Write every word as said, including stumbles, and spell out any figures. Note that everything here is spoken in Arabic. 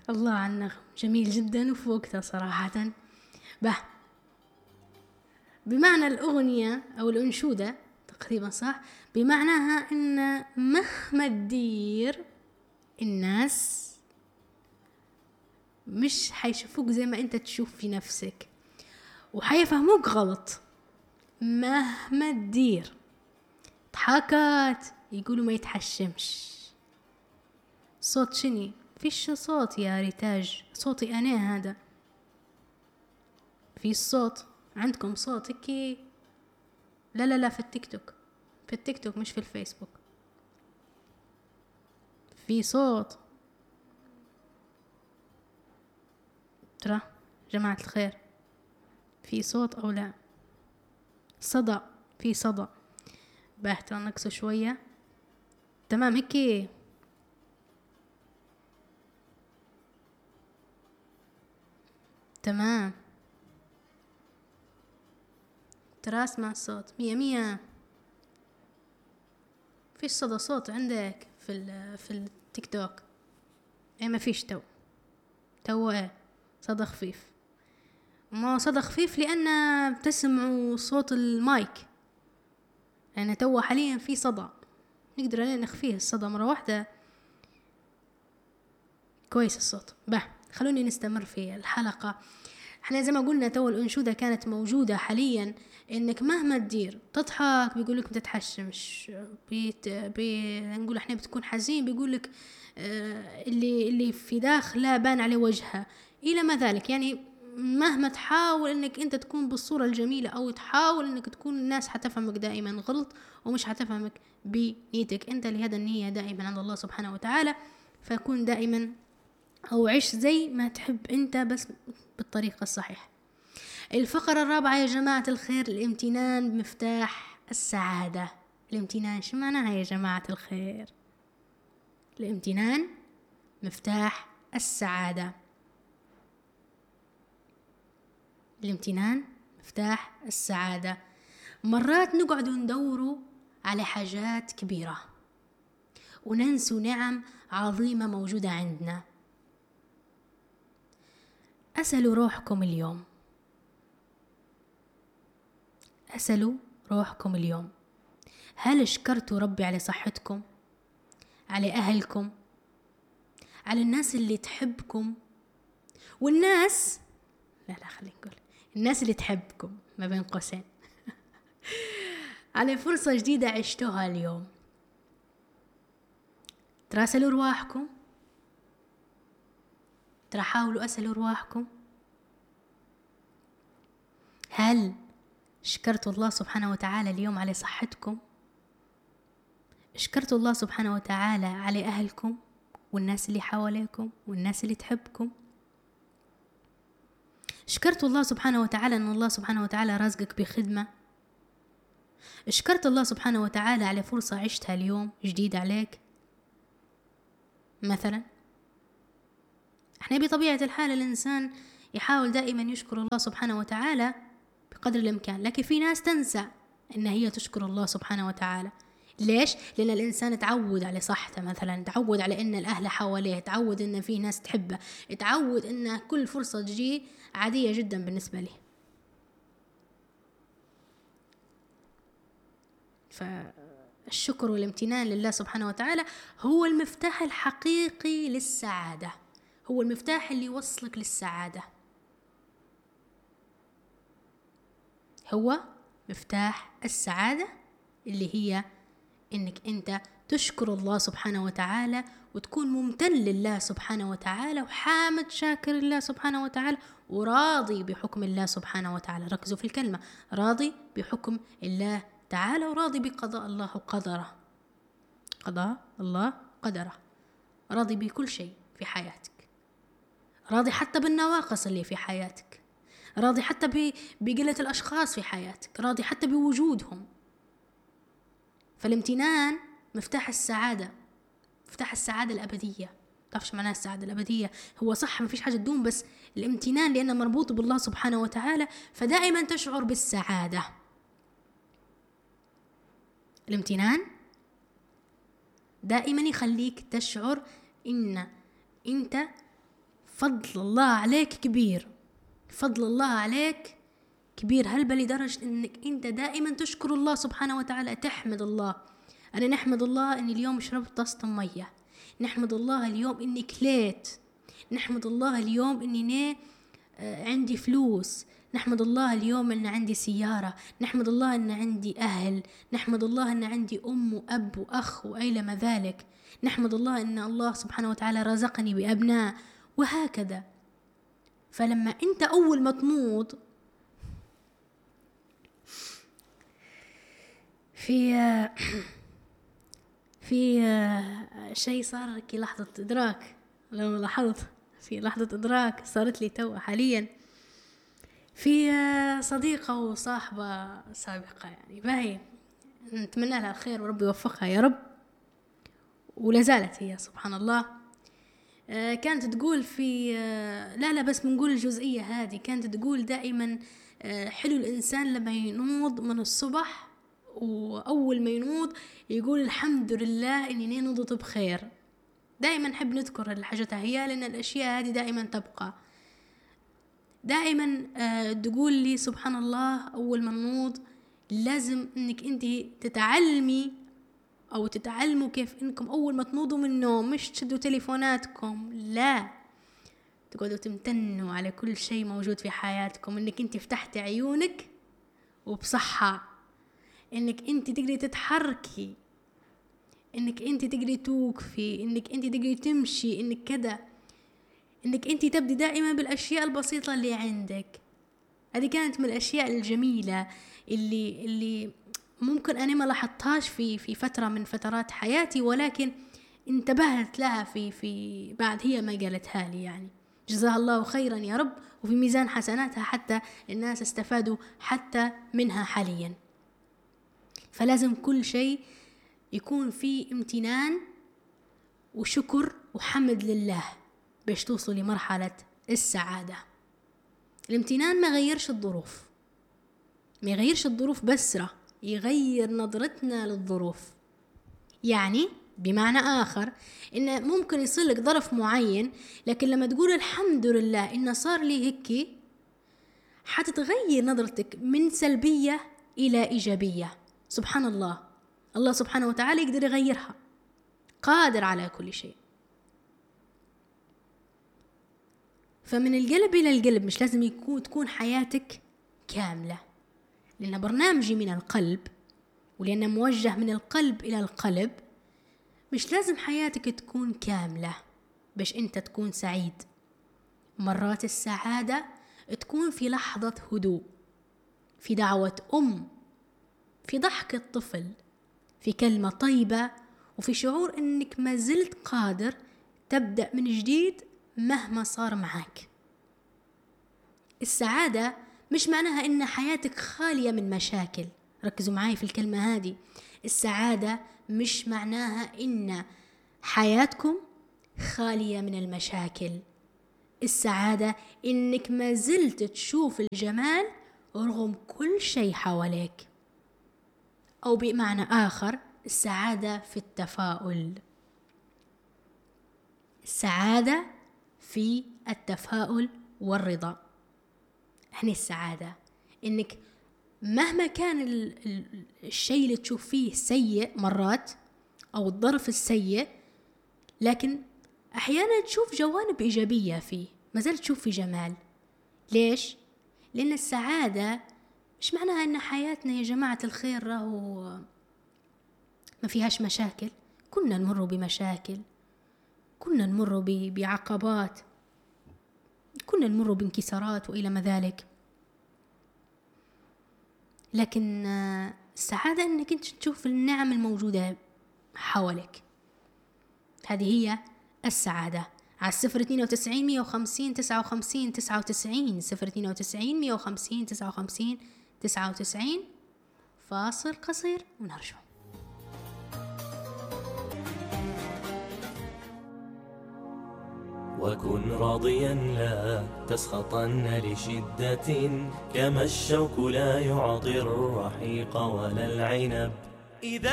الله على النغم، جميل جدا وفي وقتها صراحة. به بمعنى الأغنية أو الأنشودة تقريبا صح، بمعناها إن مهما تدير الناس مش حيشوفوك زي ما أنت تشوف في نفسك، وحيفهموك غلط. مهما تدير ضحكات يقولوا ما يتحشمش. صوت شني؟ فيش صوت يا ريتاج، صوتي أنا هذا. في الصوت عندكم صوت هيك؟ لا لا لا، في التيك توك، في التيك توك مش في الفيسبوك. في صوت ترى جماعة الخير، في صوت أو لا؟ صدى، في صدى. باهت نقصه شوية. تمام هيك. تمام، ترى اسمع الصوت مية مية. فيش صدى صوت عندك في ال في التيك توك؟ ايه ما فيش تو تو ايه صدى خفيف. ما صدى خفيف لأن بتسمعوا صوت المايك، يعني تو حاليا في صدى نقدر عليه نخفيه الصدى مرة واحدة. كويس الصوت. به خلوني نستمر في الحلقة. احنا زي ما قلنا تو الأنشودة كانت موجودة حاليا، انك مهما تدير تضحك بيقولك ما تتحشمش، بيت بي نقول احنا بتكون حزين بيقولك اه اللي اللي في داخله بان عليه وجهها الى ما ذلك. يعني مهما تحاول انك انت تكون بالصورة الجميلة او تحاول انك تكون، الناس حتفهمك دائما غلط ومش حتفهمك بنيتك انت، لهذا النية دائما عند الله سبحانه وتعالى. فكون دائما او عيش زي ما تحب انت بس بالطريقة الصحيحة. الفقرة الرابعة يا جماعة الخير، الامتنان مفتاح السعادة. الامتنان شو معناها يا جماعة الخير؟ الامتنان مفتاح السعادة. الامتنان مفتاح السعادة. مرات نقعد ندوروا على حاجات كبيرة وننسوا نعم عظيمة موجودة عندنا. أسألوا روحكم اليوم، أسألوا روحكم اليوم، هل شكرتوا ربي على صحتكم، على أهلكم، على الناس اللي تحبكم، والناس لا لا خلينا نقول الناس اللي تحبكم ما بين قوسين على فرصة جديدة عشتوها اليوم؟ ترى أسألوا رواحكم، ترى حاولوا أسألوا رواحكم، هل شكرتوا الله سبحانه وتعالى اليوم على صحتكم؟ شكرتوا الله سبحانه وتعالى على أهلكم والناس اللي حواليكم والناس اللي تحبكم؟ شكرت الله سبحانه وتعالى أن الله سبحانه وتعالى رزقك بخدمة؟ شكرت الله سبحانه وتعالى على فرصة عشتها اليوم جديدة عليك مثلا؟ احنا بطبيعة الحال الإنسان يحاول دائما يشكر الله سبحانه وتعالى بقدر الإمكان، لكن في ناس تنسى أن هي تشكر الله سبحانه وتعالى. ليش؟ لأن الإنسان تعود على صحته مثلا، تعود على أن الأهل حواليه، تعود أن في ناس تحبه، تعود أن كل فرصة تجي عادية جدا بالنسبة له. فالشكر والامتنان لله سبحانه وتعالى هو المفتاح الحقيقي للسعادة، هو المفتاح اللي يوصلك للسعادة، هو مفتاح السعادة اللي هي إنك أنت تشكر الله سبحانه وتعالى وتكون ممتن لله سبحانه وتعالى وحامد شاكر الله سبحانه وتعالى وراضي بحكم الله سبحانه وتعالى. ركزوا في الكلمة راضي بحكم الله تعالى وراضي بقضاء الله وقدره، قضاء الله قدره، راضي بكل شيء في حياتك، راضي حتى بالنواقص اللي في حياتك، راضي حتى بقلة الأشخاص في حياتك، راضي حتى بوجودهم. فالامتنان مفتاح السعادة، مفتاح السعادة الأبدية. تعرفش معناها السعادة الأبدية؟ هو صح ما فيش حاجة تدوم، بس الامتنان لأنه مربوط بالله سبحانه وتعالى فدائما تشعر بالسعادة. الامتنان دائما يخليك تشعر إن أنت فضل الله عليك كبير، فضل الله عليك كبير هلبة لدرجة انك انت دائما تشكر الله سبحانه وتعالى، تحمد الله. انا نحمد الله اني اليوم شربت طاسة مية، نحمد الله اليوم اني كليت، نحمد الله اليوم اني عندي فلوس، نحمد الله اليوم ان عندي سيارة، نحمد الله ان عندي اهل، نحمد الله ان عندي ام واب واخ وايلما ذلك، نحمد الله ان الله سبحانه وتعالى رزقني بابناء، وهكذا. فلما انت اول ما تنوض في في شيء صار لك لحظة إدراك، لو لاحظت في لحظة إدراك صارت لي تو حاليا، في صديقة وصاحبة سابقة يعني باهي، نتمنى لها الخير وربي يوفقها يا رب، ولا زالت هي سبحان الله. كانت تقول في لا لا بس بنقول الجزئية هذه، كانت تقول دائما حلو الإنسان لما ينوض من الصبح وأول ما ينوض يقول الحمد لله إني نوضت بخير. دائما نحب نذكر الحاجات هي، لأن الأشياء هذه دائما تبقى. دائما تقول لي سبحان الله أول ما نوض لازم إنك أنت تتعلمي أو تتعلموا كيف إنكم أول ما تنوضوا من النوم مش تشدوا تليفوناتكم، لا، تقعدوا تمتنوا على كل شيء موجود في حياتكم، إنك أنت فتحت عيونك وبصحة، إنك أنت تقدري تتحركي، إنك أنت تقدري توقفي، إنك أنت تقدري تمشي، إنك كذا، إنك أنت تبدي دائما بالأشياء البسيطة اللي عندك. هذه كانت من الأشياء الجميلة اللي اللي ممكن أنا ما لاحظتهاش في في فترة من فترات حياتي، ولكن انتبهت لها في في بعد هي ما قالتها لي يعني. جزاها الله خيرا يا رب، وفي ميزان حسناتها حتى الناس استفادوا حتى منها حاليا. فلازم كل شيء يكون فيه امتنان وشكر وحمد لله باش توصل لمرحلة السعادة. الامتنان ما يغيرش الظروف، ما يغيرش الظروف بسرة، يغير نظرتنا للظروف. يعني بمعنى آخر إن ممكن يصير لك ظرف معين، لكن لما تقول الحمد لله إن صار لي هيك، حتتغير نظرتك من سلبية إلى إيجابية. سبحان الله، الله سبحانه وتعالى يقدر يغيرها، قادر على كل شيء. فمن القلب إلى القلب، مش لازم يكون تكون حياتك كاملة، لأن برنامجي من القلب، ولأنه موجه من القلب إلى القلب. مش لازم حياتك تكون كاملة باش أنت تكون سعيد. مرات السعادة تكون في لحظة هدوء، في دعوة أم، في ضحكة طفل، في كلمة طيبة، وفي شعور أنك ما زلت قادر تبدأ من جديد مهما صار معك. السعادة مش معناها إن حياتك خالية من مشاكل، ركزوا معاي في الكلمة هذه. السعادة مش معناها إن حياتكم خالية من المشاكل. السعادة إنك ما زلت تشوف الجمال رغم كل شيء حواليك، أو بمعنى آخر السعادة في التفاؤل. السعادة في التفاؤل والرضا. يعني السعادة إنك مهما كان الشيء اللي تشوف فيه سيء مرات أو الظرف السيء، لكن أحيانا تشوف جوانب إيجابية فيه، ما زلت تشوف في جمال. ليش؟ لأن السعادة مش معناها أن حياتنا يا جماعة الخير راهو ما فيهاش مشاكل. كنا نمر بمشاكل، كنا نمر بعقبات، كنا نمر بانكسارات وإلى ما ذلك، لكن السعادة أنك أنت تشوف النعم الموجودة حولك. هذه هي السعادة. على الصفر اثنين وتسعين مية وخمسين تسعة وخمسين تسعة وتسعين، صفر اثنين وتسعين مية وخمسين تسعة وخمسين تسعة وتسعين. فاصل قصير ونرجع. وكن راضيا لا تسخطن لشدة، كما الشوك لا يعطي الرحيق ولا العنب. إذا